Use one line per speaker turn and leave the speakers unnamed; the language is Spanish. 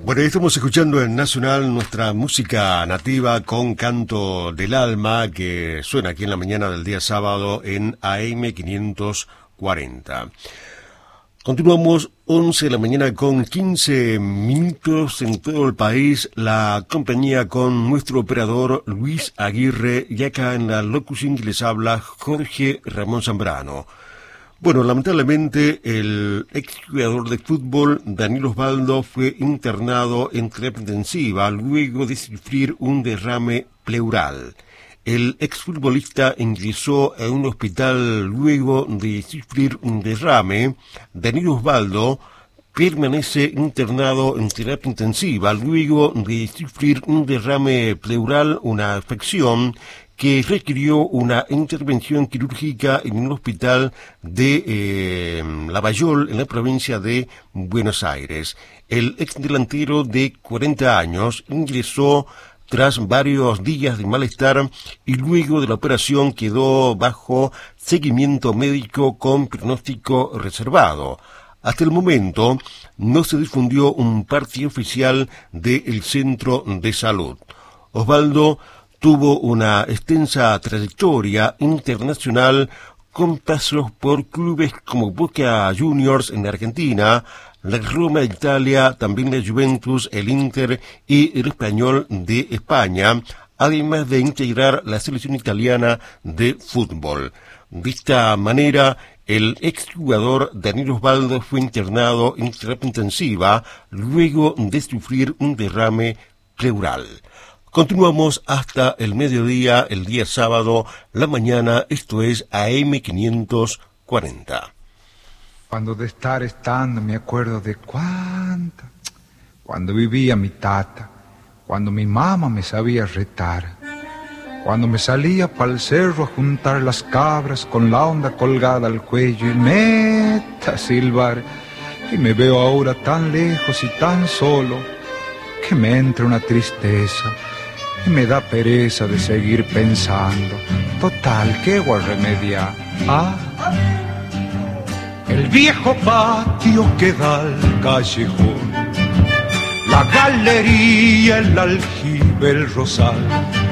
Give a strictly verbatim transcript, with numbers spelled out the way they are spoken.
Bueno, estamos escuchando en Nacional nuestra música nativa con Canto del Alma, que suena aquí en la mañana del día sábado en A M quinientos cuarenta. Continuamos once de la mañana con quince minutos en todo el país, la compañía con nuestro operador Luis Aguirre y acá en la locución que les habla Jorge Ramón Zambrano. Bueno, lamentablemente el exjugador de fútbol Daniel Osvaldo fue internado en terapia intensiva luego de sufrir un derrame pleural. El exfutbolista ingresó a un hospital luego de sufrir un derrame. Daniel Osvaldo permanece internado en terapia intensiva luego de sufrir un derrame pleural, una afección que requirió una intervención quirúrgica en un hospital de eh, Lavallol, en la provincia de Buenos Aires. El exdelantero de cuarenta años ingresó tras varios días de malestar y luego de la operación quedó bajo seguimiento médico con pronóstico reservado. Hasta el momento no se difundió un parte oficial del centro de salud. Osvaldo tuvo una extensa trayectoria internacional con pasos por clubes como Boca Juniors en Argentina, la Roma de Italia, también la Juventus, el Inter y el Español de España, además de integrar la selección italiana de fútbol. De esta manera, el exjugador Daniel Osvaldo fue internado en terapia intensiva luego de sufrir un derrame pleural. Continuamos hasta el mediodía, el día sábado, la mañana, esto es A M quinientos cuarenta.
Cuando de estar estando me acuerdo de cuánto, cuando vivía mi tata, cuando mi mamá me sabía retar, cuando me salía pa'l cerro a juntar las cabras con la onda colgada al cuello y meta a silbar, y me veo ahora tan lejos y tan solo que me entra una tristeza. Y me da pereza de seguir pensando. Total, ¿qué voy a remediar? Ah, el viejo patio que da al callejón, la galería, el aljibe, el rosal,